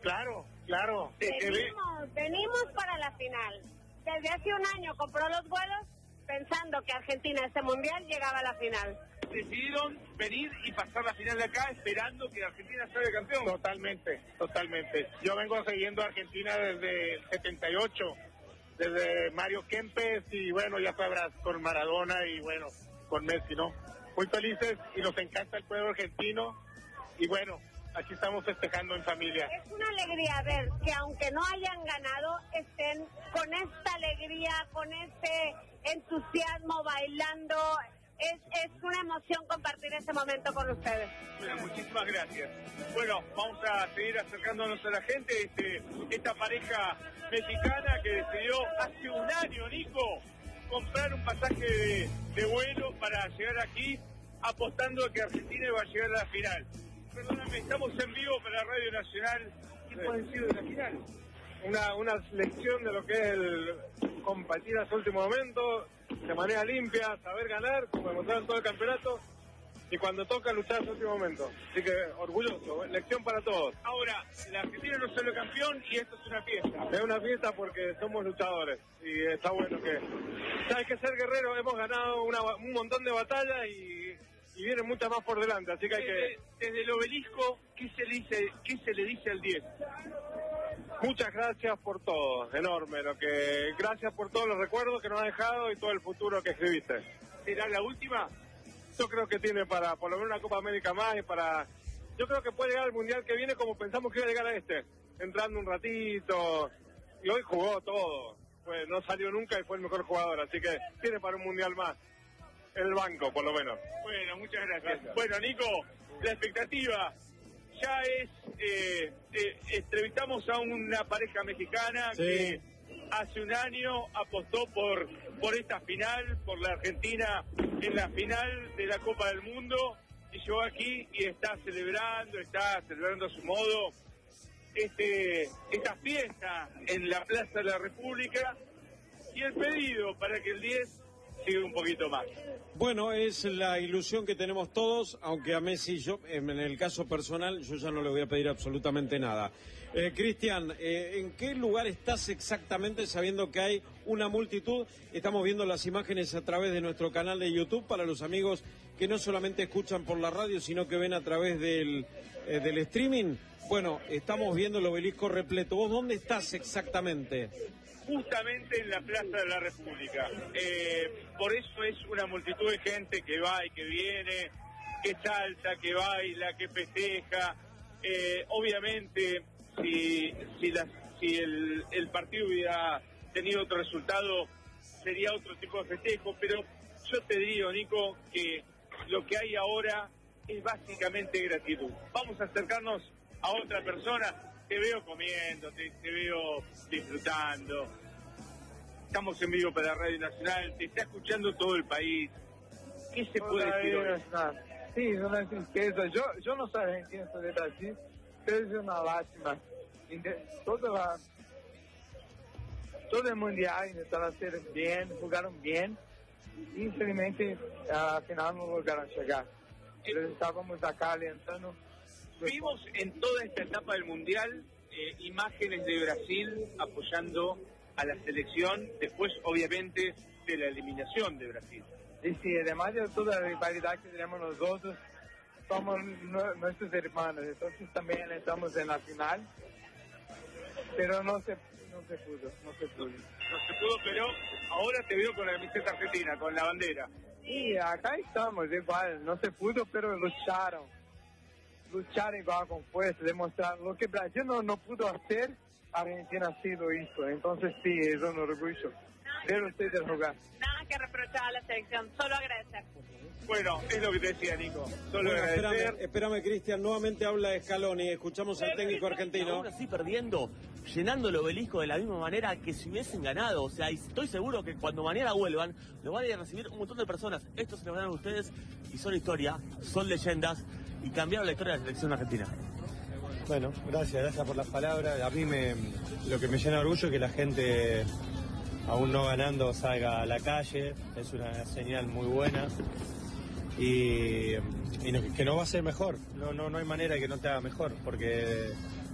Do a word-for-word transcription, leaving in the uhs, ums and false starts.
claro, claro. Venimos, venimos para la final. Desde hace un año compró los vuelos pensando que Argentina este mundial llegaba a la final. Decidieron venir y pasar la final de acá esperando que Argentina salga campeón. Totalmente, totalmente. Yo vengo siguiendo a Argentina desde el setenta y ocho, desde Mario Kempes y bueno, ya sabrás, con Maradona y bueno, con Messi, ¿no? Muy felices y nos encanta el pueblo argentino y bueno, aquí estamos festejando en familia. Es una alegría ver que aunque no hayan ganado, estén con esta alegría, con este entusiasmo, bailando. Es, es una emoción compartir este momento con ustedes. Bueno, muchísimas gracias. Bueno, vamos a seguir acercándonos a la gente. Este, esta pareja mexicana que decidió hace un año, Nico, comprar un pasaje de, de vuelo para llegar aquí, apostando a que Argentina iba a llegar a la final. Perdóname, estamos en vivo para Radio Nacional. ¿Qué puede decir de la final? Una, una lección de lo que es el competir hasta el último momento, de manera limpia, saber ganar, como demostraron todo el campeonato, y cuando toca luchar hasta el último momento. Así que orgulloso, lección para todos. Ahora, la Argentina no salió campeón y esto es una fiesta. Es una fiesta porque somos luchadores y está bueno que... Hay que ser guerrero, hemos ganado una, un montón de batallas y, y vienen muchas más por delante, así que hay desde, que... Desde el obelisco, ¿qué se le dice, qué se le dice al diez? Muchas gracias por todo, enorme, lo que gracias por todos los recuerdos que nos ha dejado y todo el futuro que escribiste. ¿Será la última? Yo creo que tiene para por lo menos una Copa América más y para... Yo creo que puede llegar al Mundial que viene como pensamos que iba a llegar a este, entrando un ratito, y hoy jugó todo, pues no salió nunca y fue el mejor jugador, así que tiene para un Mundial más, el banco por lo menos. Bueno, muchas gracias. Gracias. Bueno, Nico, la expectativa ya es, eh, eh, entrevistamos a una pareja mexicana sí. que hace un año apostó por, por esta final, por la Argentina en la final de la Copa del Mundo, y llegó aquí y está celebrando, está celebrando a su modo este, esta fiesta en la Plaza de la República, y el pedido para que el diez sigue un poquito más. Bueno, es la ilusión que tenemos todos, aunque a Messi, yo, en el caso personal, yo ya no le voy a pedir absolutamente nada. Eh, Cristian, eh, ¿en qué lugar estás exactamente sabiendo que hay una multitud? Estamos viendo las imágenes a través de nuestro canal de YouTube para los amigos que no solamente escuchan por la radio, sino que ven a través del, eh, del streaming. Bueno, estamos viendo el obelisco repleto. ¿Vos dónde estás exactamente? Justamente en la Plaza de la República. Eh, por eso es una multitud de gente que va y que viene, que salta, que baila, que festeja. Eh, obviamente, si, si, la, si el, el partido hubiera tenido otro resultado, sería otro tipo de festejo, pero yo te digo, Nico, que lo que hay ahora es básicamente gratitud. Vamos a acercarnos a otra persona. Te veo comiendo, te, te veo disfrutando. Estamos en vivo para Radio Nacional, te está escuchando todo el país. ¿Qué se puede decir hoy? Sí, es una tristeza. Yo, yo no soy argentino, soy de Brasil, pero es una lástima. Toda la, todo el mundial intentaron hacer bien, jugaron bien. Infelizmente, al final no lograron llegar. Pero estábamos acá alentando. Vimos en toda esta etapa del Mundial eh, imágenes de Brasil apoyando a la selección, después obviamente de la eliminación de Brasil. Y sí, además de toda la rivalidad que tenemos nosotros, somos no, nuestros hermanos, entonces también estamos en la final, pero no se, no se pudo, no se pudo. No, no se pudo, pero ahora te veo con la camiseta argentina, con la bandera. Y acá estamos, igual, no se pudo, pero lucharon. Luchar igual con fuerza, demostrar lo que Brasil no, no pudo hacer, Argentina ha sido eso. Entonces sí, es un orgullo ver ustedes jugar. Nada que reprochar a la selección, solo agradecer. Bueno, es lo que te decía, Nico. Solo bueno, agradecer. Espérame, espérame, Cristian, nuevamente habla Scaloni, escuchamos al técnico argentino. Ahora sí perdiendo, llenando el obelisco de la misma manera que si hubiesen ganado. O sea, y estoy seguro que cuando mañana vuelvan, lo van a recibir un montón de personas. Estos se lo van a ustedes y son historia, son leyendas y cambiaron la historia de la selección argentina. Bueno, gracias, gracias por las palabras. A mí me, lo que me llena de orgullo es que la gente, aún no ganando, salga a la calle. Es una señal muy buena. Y, y no, que no va a ser mejor. No, no, no hay manera que no te haga mejor, porque